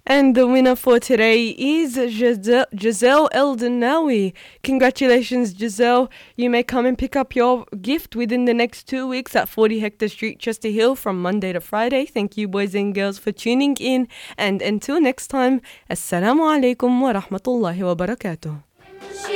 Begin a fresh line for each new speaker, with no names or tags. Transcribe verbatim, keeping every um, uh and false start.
And the winner for today is Giselle, Giselle Eldenawi. Congratulations, Giselle. You may come and pick up your gift within the next two weeks at forty Hector Street, Chester Hill from Monday to Friday. Thank you, boys and girls, for tuning in. And until next time, Assalamu alaikum wa rahmatullahi wa barakatuh.